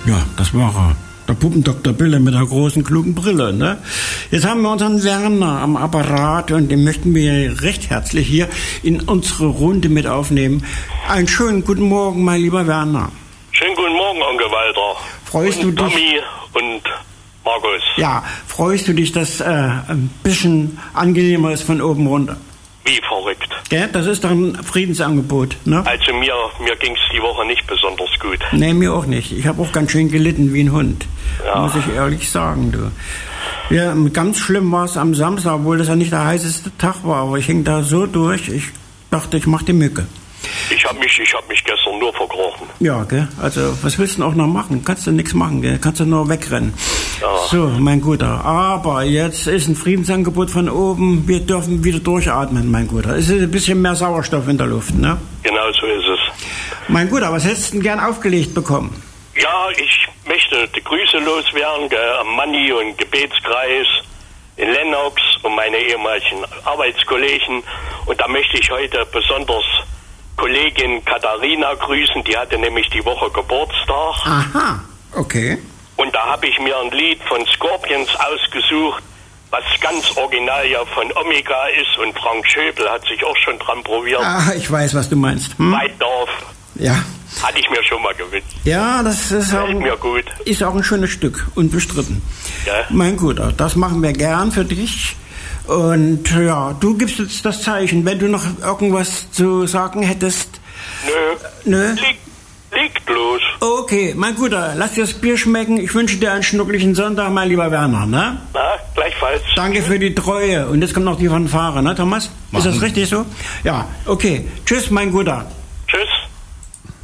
Ja, das war er. Der Puppendoktor Bille mit der großen, klugen Brille, ne? Jetzt haben wir unseren Werner am Apparat und den möchten wir recht herzlich hier in unsere Runde mit aufnehmen. Einen schönen guten Morgen, mein lieber Werner. Schönen guten Morgen, Onkel Walter. Freust du dich? Tommy und Markus. Ja, freust du dich, dass ein bisschen angenehmer ist von oben runter? Wie verrückt. Ja, das ist doch ein Friedensangebot, ne? Also mir ging es die Woche nicht besonders gut. Nee, mir auch nicht. Ich habe auch ganz schön gelitten wie ein Hund. Ja. Muss ich ehrlich sagen, du. Ja, ganz schlimm war es am Samstag, obwohl das ja nicht der heißeste Tag war. Aber ich hing da so durch, ich dachte, ich mach die Mücke. Ich hab mich gestern nur verkrochen. Ja, gell? Also, was willst du denn auch noch machen? Kannst du nichts machen, gell? Kannst du nur wegrennen. Ja. So, mein Guter. Aber jetzt ist ein Friedensangebot von oben. Wir dürfen wieder durchatmen, mein Guter. Es ist ein bisschen mehr Sauerstoff in der Luft, ne? Genau so ist es. Mein Guter, was hättest du denn gern aufgelegt bekommen? Ja, ich möchte die Grüße loswerden, am Manni und Gebetskreis in Lennox und meine ehemaligen Arbeitskollegen. Und da möchte ich heute besonders Kollegin Katharina grüßen, die hatte nämlich die Woche Geburtstag. Aha, okay. Und da habe ich mir ein Lied von Scorpions ausgesucht, was ganz original ja von Omega ist, und Frank Schöbel hat sich auch schon dran probiert. Ah, ich weiß, was du meinst. Weitdorf. Ja. Hatte ich mir schon mal gewünscht. Ja, das ist auch, mir gut. Ist auch ein schönes Stück, unbestritten. Ja. Mein Guter, das machen wir gern für dich. Und ja, du gibst jetzt das Zeichen, wenn du noch irgendwas zu sagen hättest. Nö. Liegt los. Okay, mein Guter, lass dir das Bier schmecken. Ich wünsche dir einen schnucklichen Sonntag, mein lieber Werner, ne? Na, gleichfalls. Danke für die Treue. Und jetzt kommt noch die Fanfare, ne, Thomas? Ist das richtig so? Ja, okay. Tschüss, mein Guter.